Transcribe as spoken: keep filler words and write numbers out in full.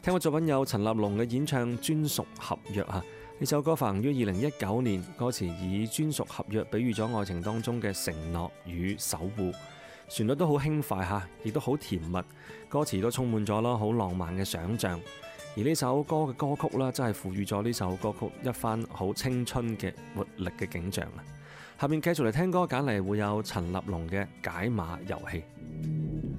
聽過作品有陳立農嘅演唱《專屬合約》啊，呢首歌發行於二零一九年，歌詞以專屬合約比喻咗愛情當中嘅承諾與守護，旋律都好輕快嚇，亦都好甜蜜，歌詞都充滿咗咯好浪漫嘅想像。而呢首歌嘅歌曲啦，真係賦予咗呢首歌曲一番好青春嘅活力嘅景象啊！下面繼續嚟聽歌，揀嚟會有陳立農嘅《解碼遊戲》。